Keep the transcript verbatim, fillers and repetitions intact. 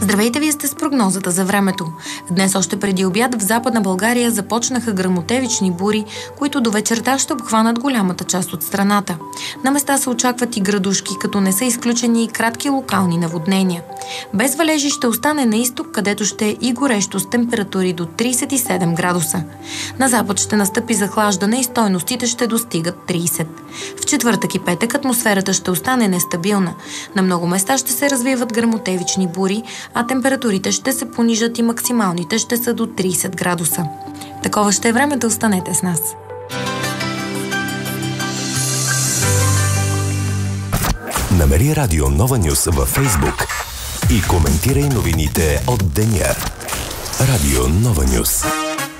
Здравейте, вие сте с прогнозата за времето. Днес още преди обяд в Западна България започнаха гръмотевични бури, които до вечерта ще обхванат голямата част от страната. На места се очакват и градушки, като не са изключени и кратки локални наводнения. Без валежи ще остане на изток, където ще е и горещо с температури до трийсет и седем градуса. На запад ще настъпи захлаждане и стойностите ще достигат трийсет. В четвъртък и петък атмосферата ще остане нестабилна. На много места ще се развиват гръмотевични бури, а температурите ще се понижат и максималните ще са до трийсет градуса. Такова ще е времето, останете с нас. Намери Радио Нова Нюз във Фейсбук и коментирай новините от деня. Радио Нова Нюз.